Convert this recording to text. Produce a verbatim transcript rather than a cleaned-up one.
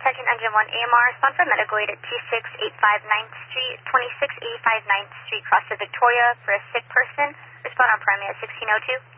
Sergeant Engine one A M R, respond for medical aid at two six eight five ninth Street, twenty-six eighty-five ninth Street, cross to Victoria for a sick person. Respond on primary at sixteen oh two.